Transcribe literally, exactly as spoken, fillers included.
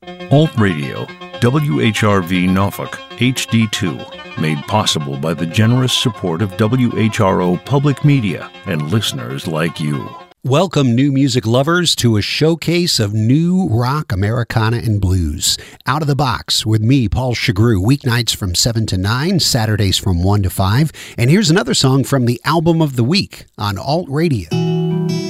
Alt Radio, W H R V Norfolk, H D two, made possible by the generous support of W H R O Public Media and listeners like you. Welcome, new music lovers, to a showcase of new rock, Americana, and blues. Out of the Box with me, Paul Chagru, weeknights from seven to nine, Saturdays from one to five. And here's another song from the Album of the Week on Alt Radio.